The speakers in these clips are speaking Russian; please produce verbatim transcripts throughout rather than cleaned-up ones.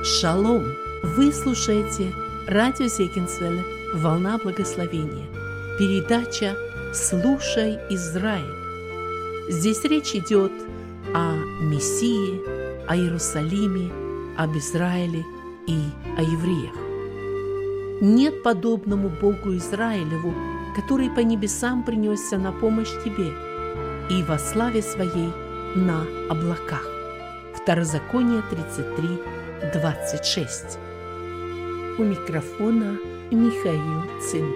Шалом! Вы слушаете радио Зегенсвелле «Волна благословения». Передача «Слушай, Израиль». Здесь речь идет о Мессии, о Иерусалиме, об Израиле и о евреях. Нет подобному Богу Израилеву, который по небесам принесся на помощь тебе и во славе своей на облаках. Второзаконие тридцать три, двадцать шесть. У микрофона Михаил Цин.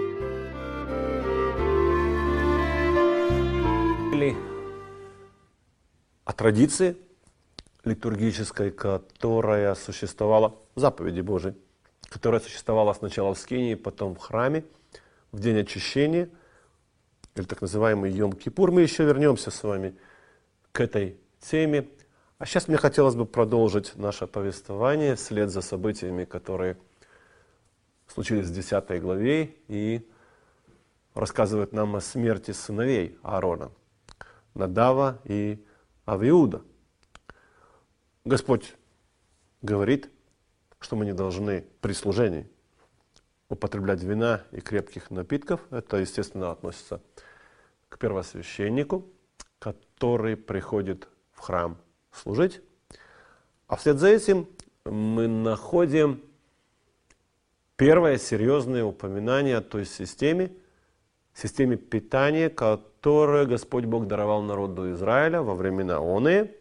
О традиции литургической, которая существовала, заповеди Божией, которая существовала сначала в Скинии, потом в храме, в день очищения, или так называемый Йом-Кипур. Мы еще вернемся с вами к этой теме. А сейчас мне хотелось бы продолжить наше повествование вслед за событиями, которые случились в десятой главе и рассказывают нам о смерти сыновей Аарона, Надава и Авиуда. Господь говорит, что мы не должны при служении употреблять вина и крепких напитков. Это, естественно, относится к первосвященнику, который приходит в храм служить. А вслед за этим мы находим первое серьезное упоминание о той системе, системе питания, которую Господь Бог даровал народу Израиля во времена оные,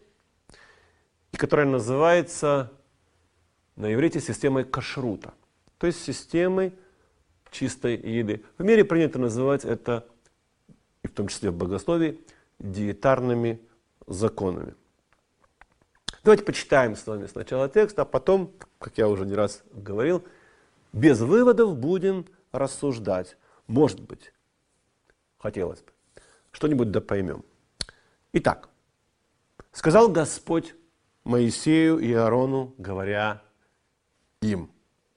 и которая называется на иврите системой кашрута, то есть системой чистой еды. В мире принято называть это, и в том числе в богословии, диетарными законами. Давайте почитаем с вами сначала текст, а потом, как я уже не раз говорил, без выводов будем рассуждать. Может быть, хотелось бы, что-нибудь да поймем. Итак, сказал Господь Моисею и Аарону, говоря им: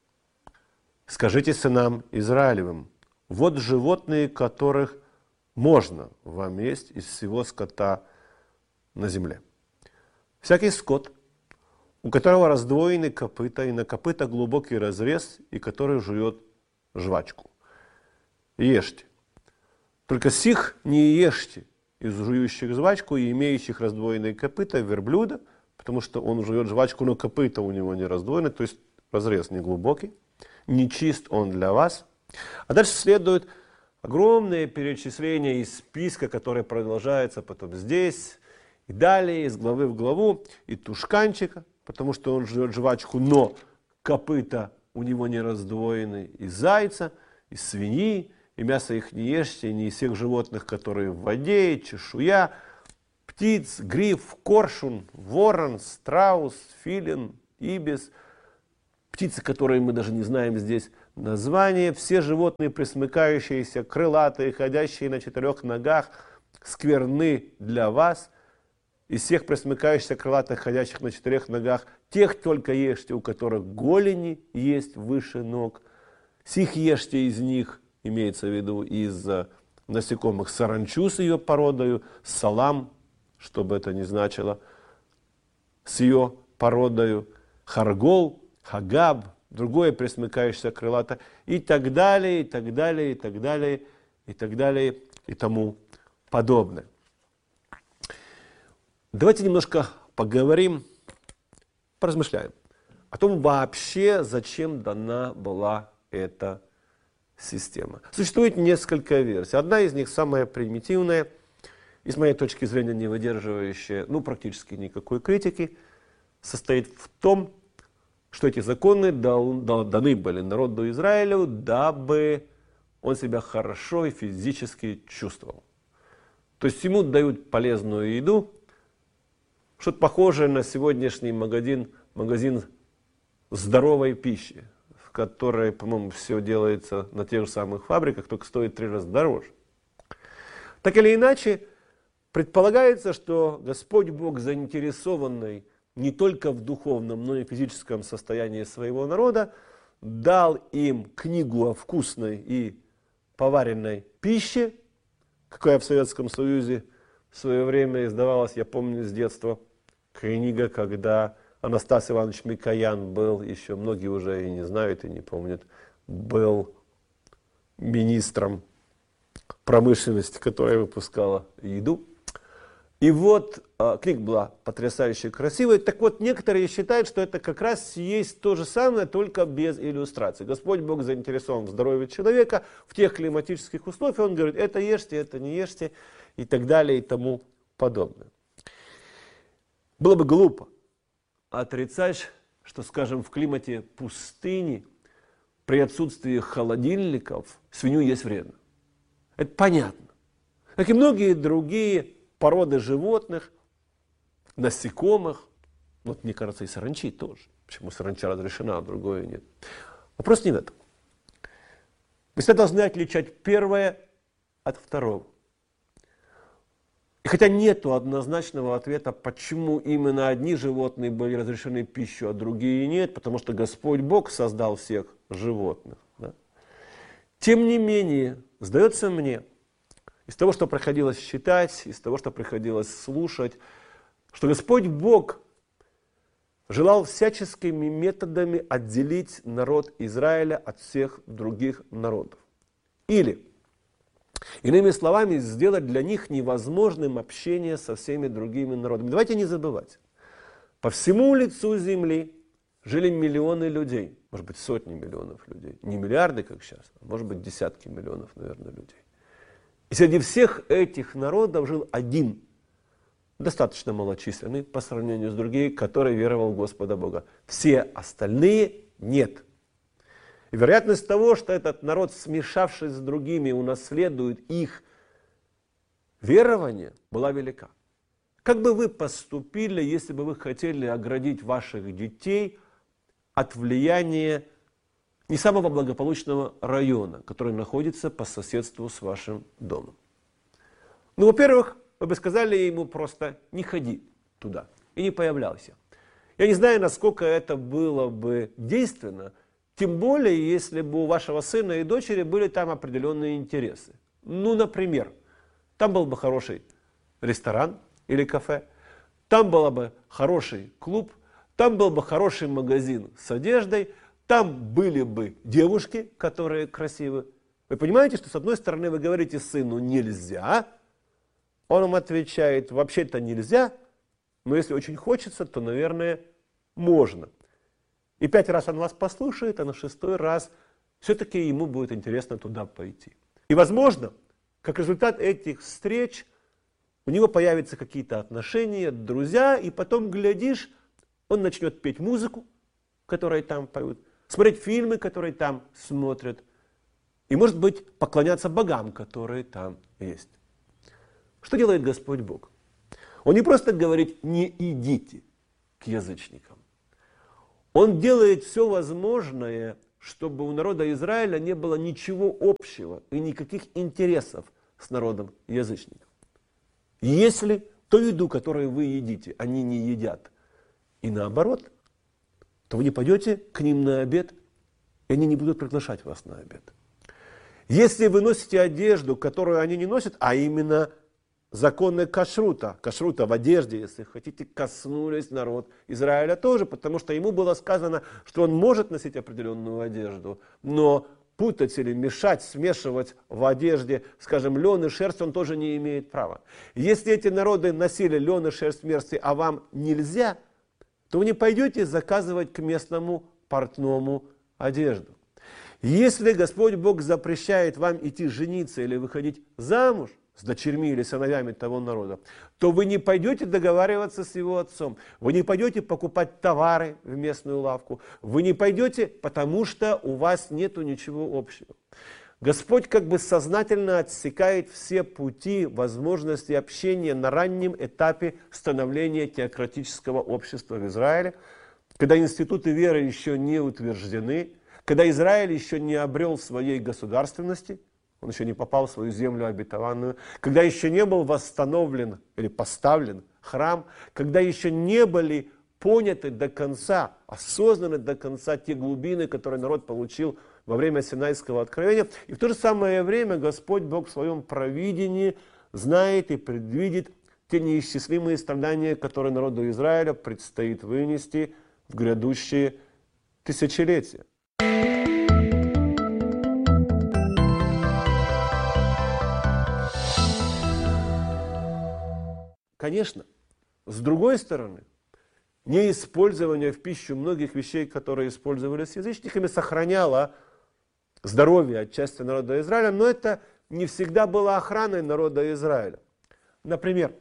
скажите сынам Израилевым, вот животные, которых можно вам есть из всего скота на земле. Всякий скот, у которого раздвоены копыта, и на копыта глубокий разрез, и который жует жвачку. Ешьте. Только сих не ешьте из жующих жвачку и имеющих раздвоенные копыта верблюда, потому что он жует жвачку, но копыта у него не раздвоены, то есть разрез не глубокий, не чист он для вас. А дальше следует огромное перечисление из списка, который продолжается потом здесь, и далее, из главы в главу, и тушканчика, потому что он жует жвачку, но копыта у него не раздвоены, и зайца, и свиньи, и мясо их не ешьте, и не из всех животных, которые в воде, и чешуя, птиц, гриф, коршун, ворон, страус, филин, ибис, птицы, которые мы даже не знаем здесь название, все животные, пресмыкающиеся, крылатые, ходящие на четырех ногах, скверны для вас. Из всех пресмыкающихся, крылатых, ходящих на четырех ногах, тех только ешьте, у которых голени есть выше ног. Сих ешьте из них, имеется в виду из насекомых, саранчу с ее породою, салам, что бы это ни значило, с ее породою, харгол, хагаб, другое пресмыкающееся крылато, и так далее, и так далее, и так далее, и так далее, и тому подобное. Давайте немножко поговорим, поразмышляем о том вообще, зачем дана была эта система. Существует несколько версий. Одна из них самая примитивная, и с моей точки зрения не выдерживающая, ну, практически никакой критики, состоит в том, что эти законы даны были народу Израилю, дабы он себя хорошо и физически чувствовал. То есть ему дают полезную еду, что-то похожее на сегодняшний магазин, магазин здоровой пищи, в которой, по-моему, все делается на тех же самых фабриках, только стоит в три раза дороже. Так или иначе, предполагается, что Господь Бог, заинтересованный не только в духовном, но и физическом состоянии своего народа, дал им книгу о вкусной и поваренной пище, какая в Советском Союзе в свое время издавалась, я помню с детства, книга, когда Анастас Иванович Микоян был, еще многие уже и не знают, и не помнят, был министром промышленности, которая выпускала еду. И вот э, книга была потрясающе красивая. Так вот, некоторые считают, что это как раз есть то же самое, только без иллюстраций. Господь Бог заинтересован в здоровье человека, в тех климатических условиях. Он говорит, это ешьте, это не ешьте, и так далее, и тому подобное. Было бы глупо отрицать, что, скажем, в климате пустыни, при отсутствии холодильников, свинью есть вредно. Это понятно. Как и многие другие породы животных, насекомых, вот мне кажется, и саранчи тоже. Почему саранча разрешена, а другое нет. Вопрос не в этом. Мы всегда должны отличать первое от второго. И хотя нет однозначного ответа, почему именно одни животные были разрешены пищу, а другие нет, потому что Господь Бог создал всех животных. Да? Тем не менее, сдается мне, из того, что приходилось читать, из того, что приходилось слушать, что Господь Бог желал всяческими методами отделить народ Израиля от всех других народов. Или, иными словами, сделать для них невозможным общение со всеми другими народами. Давайте не забывать, по всему лицу земли жили миллионы людей, может быть, сотни миллионов людей. Не миллиарды, как сейчас, а может быть, десятки миллионов, наверное, людей. И среди всех этих народов жил один, достаточно малочисленный по сравнению с другими, который веровал в Господа Бога. Все остальные нет. И вероятность того, что этот народ, смешавшись с другими, унаследует их верование, была велика. Как бы вы поступили, если бы вы хотели оградить ваших детей от влияния не самого благополучного района, который находится по соседству с вашим домом? Ну, во-первых, вы бы сказали ему просто не ходи туда и не появлялся. Я не знаю, насколько это было бы действенно, тем более, если бы у вашего сына и дочери были там определенные интересы. Ну, например, там был бы хороший ресторан или кафе, там был бы хороший клуб, там был бы хороший магазин с одеждой, там были бы девушки, которые красивы. Вы понимаете, что с одной стороны вы говорите сыну «нельзя», он вам отвечает «вообще-то нельзя», но если очень хочется, то, наверное, можно. И пять раз он вас послушает, а на шестой раз все-таки ему будет интересно туда пойти. И, возможно, как результат этих встреч у него появятся какие-то отношения, друзья, и потом, глядишь, он начнет петь музыку, которую там поют, смотреть фильмы, которые там смотрят, и, может быть, поклоняться богам, которые там есть. Что делает Господь Бог? Он не просто говорит «не идите к язычникам». Он делает все возможное, чтобы у народа Израиля не было ничего общего и никаких интересов с народом язычников. Если ту еду, которую вы едите, они не едят, и наоборот, то вы не пойдете к ним на обед, и они не будут приглашать вас на обед. Если вы носите одежду, которую они не носят, а именно законы кашрута, кашрута в одежде, если хотите, коснулись народ Израиля тоже, потому что ему было сказано, что он может носить определенную одежду, но путать или мешать, смешивать в одежде, скажем, лен и шерсть, он тоже не имеет права. Если эти народы носили лен и шерсть мерси, а вам нельзя, то вы не пойдете заказывать к местному портному одежду. Если Господь Бог запрещает вам идти жениться или выходить замуж с дочерьми или сыновьями того народа, то вы не пойдете договариваться с его отцом, вы не пойдете покупать товары в местную лавку, вы не пойдете, потому что у вас нету ничего общего. Господь как бы сознательно отсекает все пути возможности общения на раннем этапе становления теократического общества в Израиле, когда институты веры еще не утверждены, когда Израиль еще не обрел своей государственности, он еще не попал в свою землю обетованную, когда еще не был восстановлен или поставлен храм, когда еще не были поняты до конца, осознаны до конца те глубины, которые народ получил во время Синайского откровения. И в то же самое время Господь Бог в своем провидении знает и предвидит те неисчислимые страдания, которые народу Израиля предстоит вынести в грядущие тысячелетия. Конечно, с другой стороны, неиспользование в пищу многих вещей, которые использовались язычниками, сохраняло здоровье отчасти народа Израиля, но это не всегда было охраной народа Израиля. Например,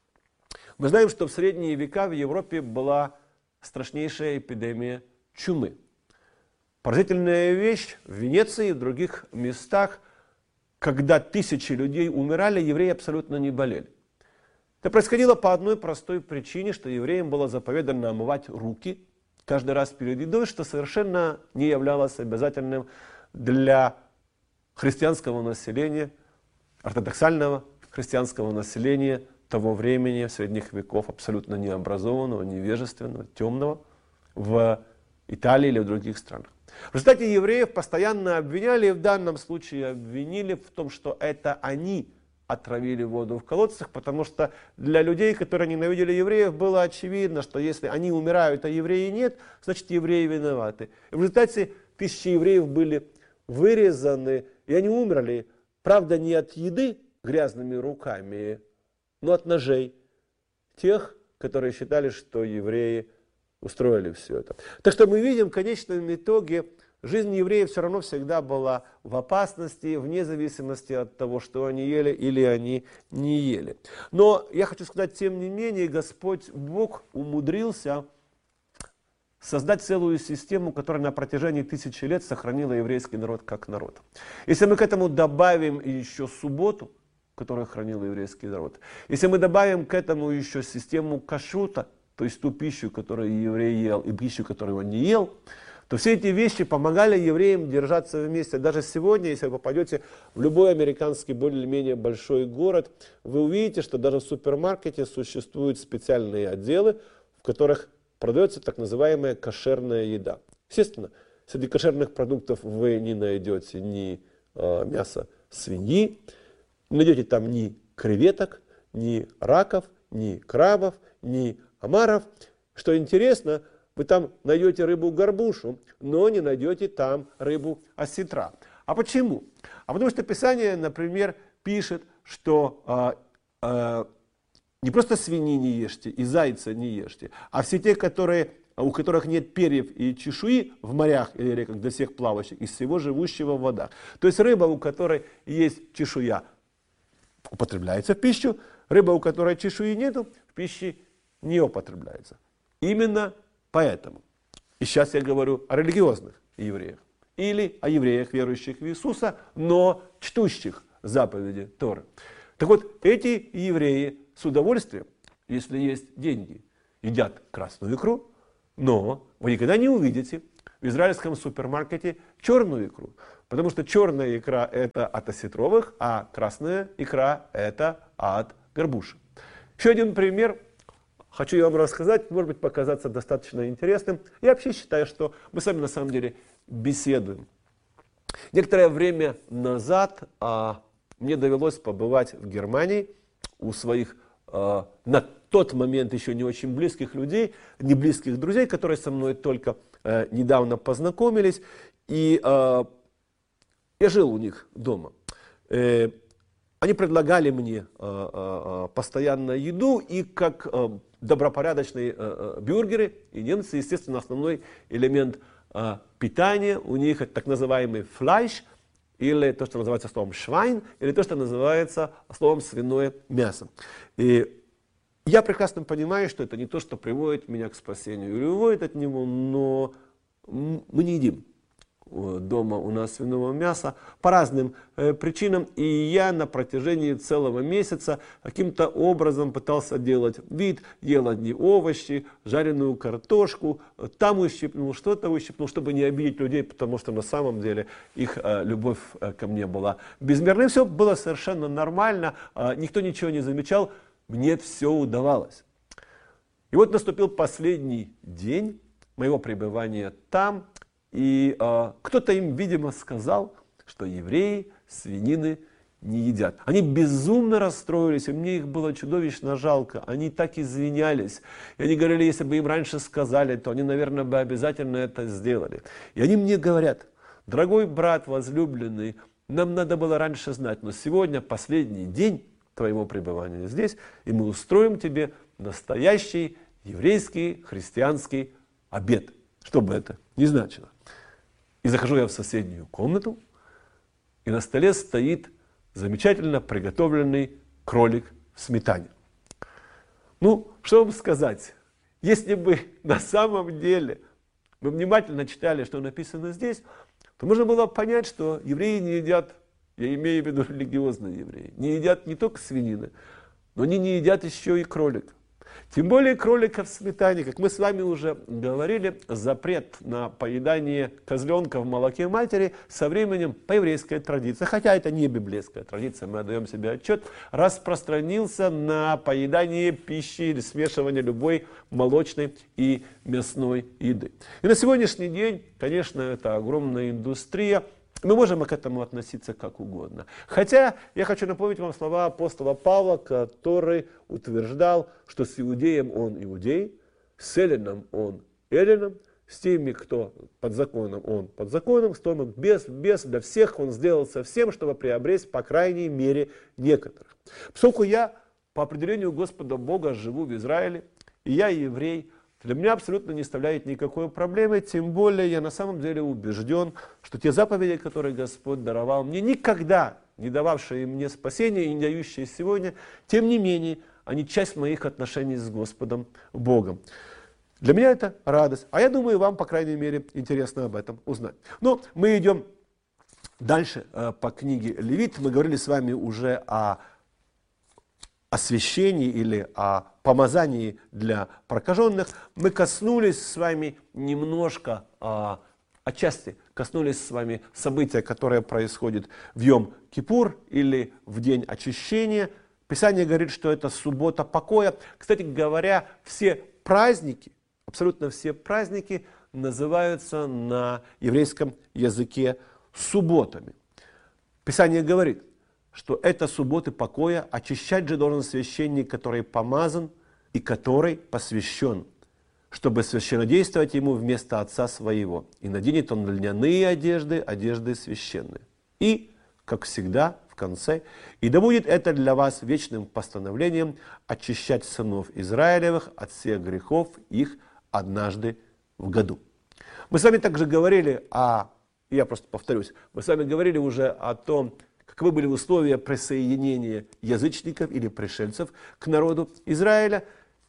мы знаем, что в средние века в Европе была страшнейшая эпидемия чумы. Поразительная вещь: в Венеции и в других местах, когда тысячи людей умирали, евреи абсолютно не болели. Это происходило по одной простой причине, что евреям было заповедано омывать руки каждый раз перед едой, что совершенно не являлось обязательным для христианского населения, ортодоксального христианского населения того времени, средних веков, абсолютно необразованного, невежественного, темного, в Италии или в других странах. В результате евреев постоянно обвиняли, и в данном случае обвинили в том, что это они отравили воду в колодцах, потому что для людей, которые ненавидели евреев, было очевидно, что если они умирают, а евреи нет, значит евреи виноваты. И в результате тысячи евреев были вырезаны, и они умерли, правда, не от еды грязными руками, но от ножей тех, которые считали, что евреи устроили все это. Так что мы видим, в конечном итоге, жизнь евреев все равно всегда была в опасности, вне зависимости от того, что они ели или они не ели. Но я хочу сказать, тем не менее, Господь Бог умудрился создать целую систему, которая на протяжении тысячи лет сохранила еврейский народ как народ. Если мы к этому добавим еще субботу, которую хранил еврейский народ, если мы добавим к этому еще систему кашрута, то есть ту пищу, которую еврей ел, и пищу, которую он не ел, то все эти вещи помогали евреям держаться вместе. Даже сегодня, если вы попадете в любой американский более-менее большой город, вы увидите, что даже в супермаркете существуют специальные отделы, в которых продается так называемая кошерная еда. Естественно, среди кошерных продуктов вы не найдете ни э, мяса свиньи, не найдете там ни креветок, ни раков, ни крабов, ни омаров. Что интересно, вы там найдете рыбу-горбушу, но не найдете там рыбу-осетра. А почему? А потому что Писание, например, пишет, что э, э, не просто свиньи не ешьте и зайца не ешьте, а все те, которые, у которых нет перьев и чешуи в морях или реках, для всех плавающих, из всего живущего в водах. То есть рыба, у которой есть чешуя, употребляется в пищу, рыба, у которой чешуи нету, в пище не употребляется. Именно поэтому. И сейчас я говорю о религиозных евреях. Или о евреях, верующих в Иисуса, но чтущих заповеди Торы. Так вот, эти евреи с удовольствием, если есть деньги, едят красную икру, но вы никогда не увидите в израильском супермаркете черную икру. Потому что черная икра это от осетровых, а красная икра это от горбуши. Еще один пример. Хочу я вам рассказать, может быть, показаться достаточно интересным. Я вообще считаю, что мы с вами на самом деле беседуем. Некоторое время назад а, мне довелось побывать в Германии у своих а, на тот момент еще не очень близких людей, не близких друзей, которые со мной только а, недавно познакомились. И а, я жил у них дома. Э, они предлагали мне а, а, постоянно еду, и как а, добропорядочные а, а, бюргеры и немцы, естественно, основной элемент а, питания у них это так называемый флайш, или то, что называется словом швайн, или то, что называется словом свиное мясо. И я прекрасно понимаю, что это не то, что приводит меня к спасению или уводит от него, но мы не едим дома у нас свиного мяса по разным э, причинам. И я на протяжении целого месяца каким-то образом пытался делать вид, ел одни овощи, жареную картошку, там ущипнул, что-то ущипнул, чтобы не обидеть людей, потому что на самом деле их э, любовь э, ко мне была безмерной. Все было совершенно нормально, э, никто ничего не замечал, мне все удавалось. И вот наступил последний день моего пребывания там, и э, кто-то им, видимо, сказал, что евреи свинины не едят. Они безумно расстроились, и мне их было чудовищно жалко. Они так извинялись. И они говорили, если бы им раньше сказали, то они, наверное, бы обязательно это сделали. И они мне говорят: дорогой брат, возлюбленный, нам надо было раньше знать, но сегодня последний день твоего пребывания здесь, и мы устроим тебе настоящий еврейский христианский обед. Что бы это ни значило. И захожу я в соседнюю комнату, и на столе стоит замечательно приготовленный кролик в сметане. Ну, что вам сказать? Если бы на самом деле мы внимательно читали, что написано здесь, то можно было понять, что евреи не едят, я имею в виду религиозные евреи, не едят не только свинины, но они не едят еще и кролика. Тем более кролика в сметане. Как мы с вами уже говорили, запрет на поедание козленка в молоке матери со временем по еврейской традиции, хотя это не библейская традиция, мы отдаем себе отчет, распространился на поедание пищи или смешивание любой молочной и мясной еды. И на сегодняшний день, конечно, это огромная индустрия. Мы можем к этому относиться как угодно. Хотя я хочу напомнить вам слова апостола Павла, который утверждал, что с иудеем он иудей, с эллином он эллином, с теми, кто под законом, он под законом, с теми, без, без, для всех он сделал совсем, чтобы приобрести, по крайней мере, некоторых. Поскольку я по определению Господа Бога живу в Израиле, и я еврей, для меня абсолютно не составляет никакой проблемы, тем более я на самом деле убежден, что те заповеди, которые Господь даровал мне, никогда не дававшие мне спасения и не дающие сегодня, тем не менее, они часть моих отношений с Господом Богом. Для меня это радость, а я думаю, вам, по крайней мере, интересно об этом узнать. Но мы идем дальше э, по книге Левит. Мы говорили с вами уже о освящении или о помазании для прокаженных. Мы коснулись с вами немножко, а, отчасти коснулись с вами события, которое происходит в Йом-Кипур или в день очищения. Писание говорит, что это суббота покоя. Кстати говоря, все праздники, абсолютно все праздники называются на еврейском языке субботами. Писание говорит, что это субботы покоя, очищать же должен священник, который помазан и который посвящен, чтобы священнодействовать ему вместо отца своего. И наденет он льняные одежды, одежды священные. И, как всегда, в конце, и да будет это для вас вечным постановлением очищать сынов Израилевых от всех грехов их однажды в году. Мы с вами также говорили о, я просто повторюсь, мы с вами говорили уже о том, каковы были условия присоединения язычников или пришельцев к народу Израиля.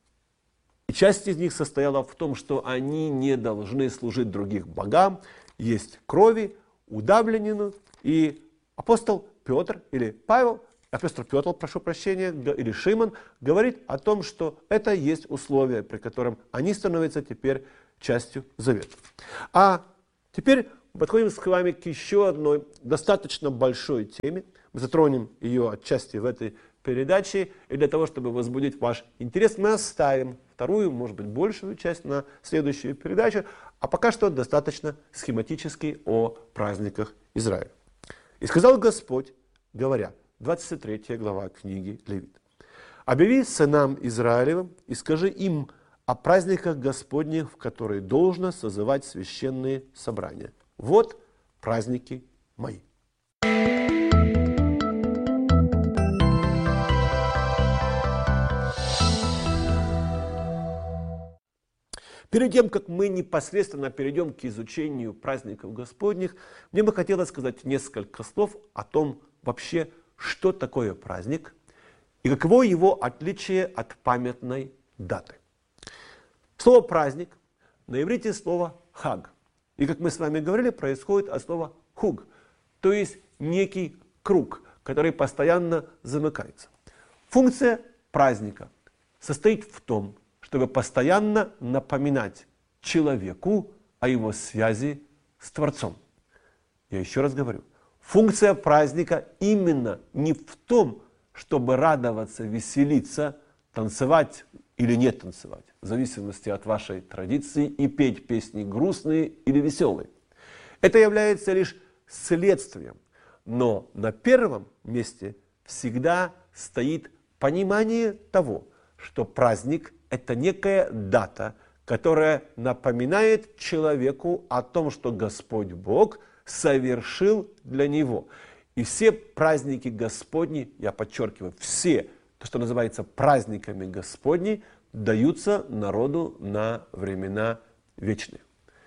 И часть из них состояла в том, что они не должны служить другим богам, есть крови, удавленину. И апостол Петр или Павел, апостол Петр, прошу прощения, или Шимон, говорит о том, что это есть условия, при котором они становятся теперь частью завета. А теперь подходим с вами к еще одной достаточно большой теме. Мы затронем ее отчасти в этой передаче. И для того, чтобы возбудить ваш интерес, мы оставим вторую, может быть, большую часть на следующую передачу. А пока что достаточно схематически о праздниках Израиля. «И сказал Господь, говоря», двадцать третья глава книги Левит, «Объяви сынам Израилевым и скажи им о праздниках Господних, в которые должно созывать священные собрания. Вот праздники мои». Перед тем, как мы непосредственно перейдем к изучению праздников Господних, мне бы хотелось сказать несколько слов о том вообще, что такое праздник и каково его отличие от памятной даты. Слово «праздник» на иврите слово «хаг». И, как мы с вами говорили, происходит от слова «хуг», то есть некий круг, который постоянно замыкается. Функция праздника состоит в том, чтобы постоянно напоминать человеку о его связи с Творцом. Я еще раз говорю, функция праздника именно не в том, чтобы радоваться, веселиться, танцевать или не танцевать, в зависимости от вашей традиции, и петь песни грустные или веселые. Это является лишь следствием. Но на первом месте всегда стоит понимание того, что праздник – это некая дата, которая напоминает человеку о том, что Господь Бог совершил для него. И все праздники Господни, я подчеркиваю, все, то, что называется праздниками Господни, даются народу на времена вечные.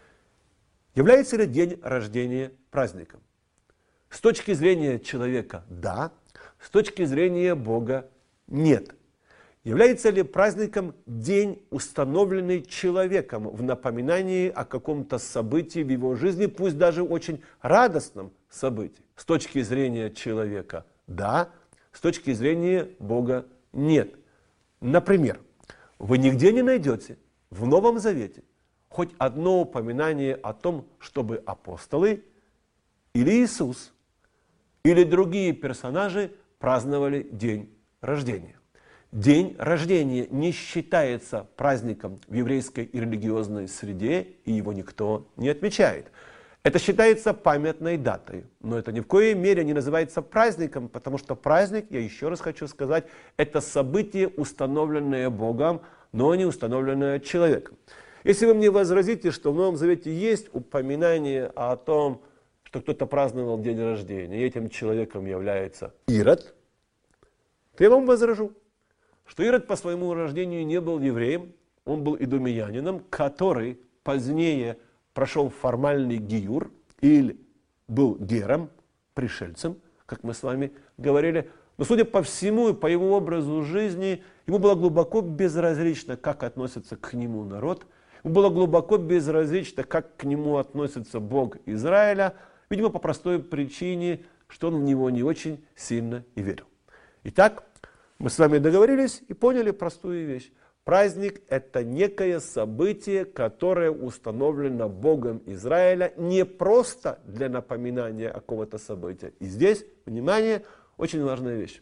Является ли день рождения праздником? С точки зрения человека – да, с точки зрения Бога – нет. Является ли праздником день, установленный человеком в напоминании о каком-то событии в его жизни, пусть даже очень радостном событии? С точки зрения человека – да, с точки зрения Бога – нет. Например, вы нигде не найдете в Новом Завете хоть одно упоминание о том, чтобы апостолы или Иисус, или другие персонажи праздновали день рождения. День рождения не считается праздником в еврейской и религиозной среде, и его никто не отмечает. Это считается памятной датой, но это ни в коей мере не называется праздником, потому что праздник, я еще раз хочу сказать, это событие, установленное Богом, но не установленное человеком. Если вы мне возразите, что в Новом Завете есть упоминание о том, что кто-то праздновал день рождения, и этим человеком является Ирод, то я вам возражу, что Ирод по своему рождению не был евреем, он был идумеянином, который позднее прошел формальный гиюр, или был гером, пришельцем, как мы с вами говорили. Но, судя по всему и по его образу жизни, ему было глубоко безразлично, как относится к нему народ. Ему было глубоко безразлично, как к нему относится Бог Израиля, видимо, по простой причине, что он в него не очень сильно и верил. Итак, мы с вами договорились и поняли простую вещь. Праздник – это некое событие, которое установлено Богом Израиля не просто для напоминания какого-то события. И здесь, внимание, очень важная вещь.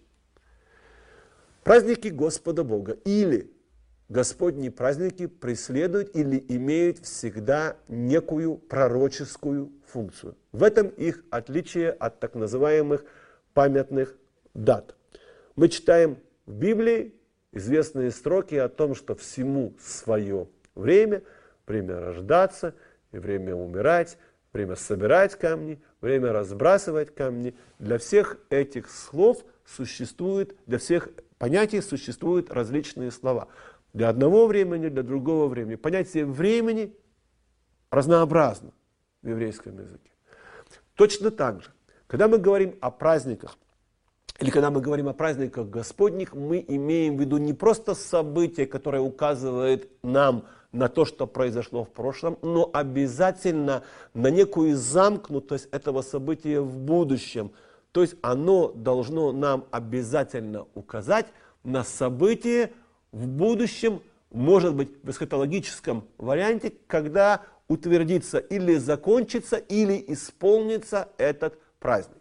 Праздники Господа Бога или Господни праздники преследуют или имеют всегда некую пророческую функцию. В этом их отличие от так называемых памятных дат. Мы читаем в Библии известные строки о том, что всему свое время, время рождаться, и время умирать, время собирать камни, время разбрасывать камни. Для всех этих слов существует, для всех понятий существуют различные слова. Для одного времени, для другого времени. Понятие времени разнообразно в еврейском языке. Точно так же, когда мы говорим о праздниках, или когда мы говорим о праздниках Господних, мы имеем в виду не просто событие, которое указывает нам на то, что произошло в прошлом, но обязательно на некую замкнутость этого события в будущем. То есть оно должно нам обязательно указать на событие в будущем, может быть, в эсхатологическом варианте, когда утвердится или закончится, или исполнится этот праздник.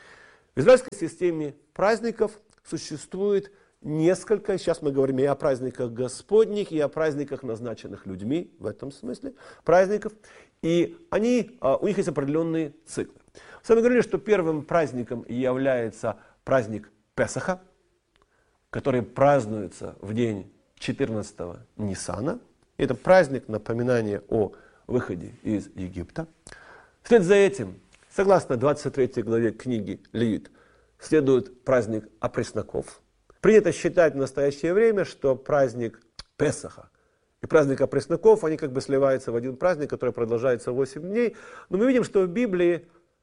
В израильской системе праздников существует несколько, сейчас мы говорим и о праздниках Господних, и о праздниках, назначенных людьми, в этом смысле, праздников, и они, у них есть определенные циклы. С вами говорили, что первым праздником является праздник Песаха, который празднуется в день четырнадцатого Ниссана. Это праздник напоминания о выходе из Египта. Вслед за этим, согласно двадцать третьей главе книги Левит, следует праздник опресноков. Принято считать в настоящее время, что праздник Песаха и праздник опресноков, они как бы сливаются в один праздник, который продолжается восемь дней. Но мы видим, что в Библии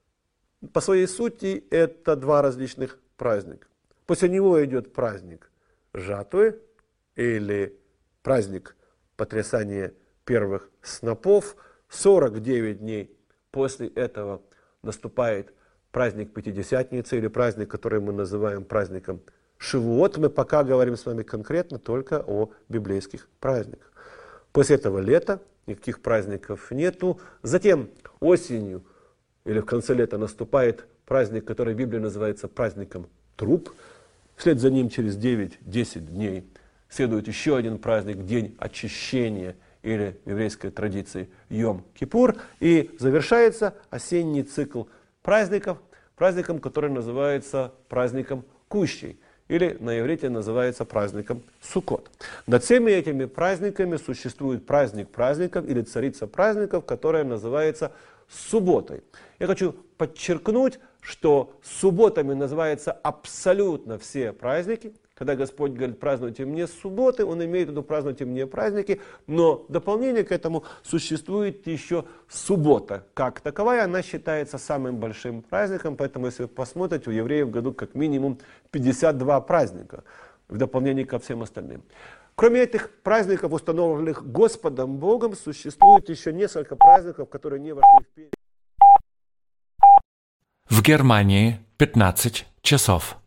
по своей сути это два различных праздника. После него идет праздник жатвы или праздник потрясания первых снопов. сорок девять дней после этого наступает праздник Пятидесятницы или праздник, который мы называем праздником Шивуот. Мы пока говорим с вами конкретно только о библейских праздниках. После этого лета, никаких праздников нету. Затем осенью или в конце лета наступает праздник, который в Библии называется праздником Труб. Вслед за ним через девять-десять дней следует еще один праздник, день очищения, или в еврейской традиции Йом-Кипур. И завершается осенний цикл праздников праздником, который называется праздником Кущей, или на иврите называется праздником Суккот. Над всеми этими праздниками существует праздник праздников или царица праздников, которая называется субботой. Я хочу подчеркнуть, что субботами называются абсолютно все праздники. Когда Господь говорит, празднуйте мне субботы, Он имеет в виду, празднуйте мне праздники, но в дополнение к этому существует еще суббота. Как таковая, она считается самым большим праздником, поэтому если вы посмотрите, у евреев в году как минимум пятьдесят два праздника, в дополнение ко всем остальным. Кроме этих праздников, установленных Господом Богом, существует еще несколько праздников, которые не вошли в перечень. В Германии пятнадцать часов.